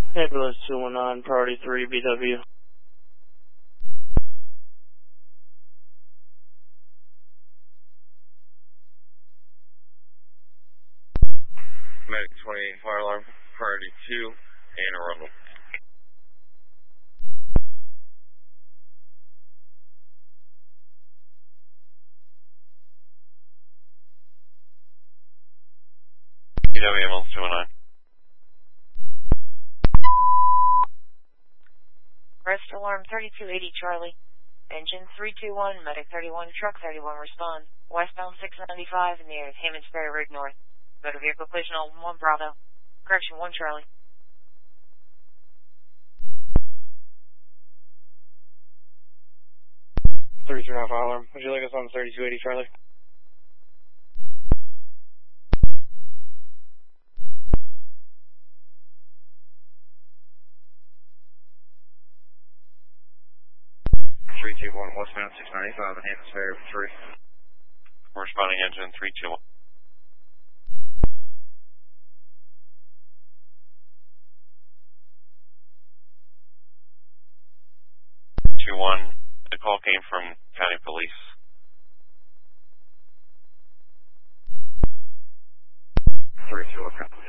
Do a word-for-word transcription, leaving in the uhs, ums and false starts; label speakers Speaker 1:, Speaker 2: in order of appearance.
Speaker 1: Ambulance two one nine, priority three, B W.
Speaker 2: Medic twenty-eight, fire alarm, priority two, and a rumble. B W ambulance two one nine.
Speaker 3: Rest alarm thirty-two eighty Charlie. Engine three two one, medic thirty-one, truck thirty-one, respond. Westbound six ninety-five near Hammonsbury Rig North. Motor vehicle collision on one Bravo. Correction one Charlie.
Speaker 1: three two nine fire alarm. Would you like us on thirty-two eighty Charlie?
Speaker 2: three two one, westbound six ninety-five and Hammonsbury three. Responding engine three two one. two one, the call came from County Police. three two one.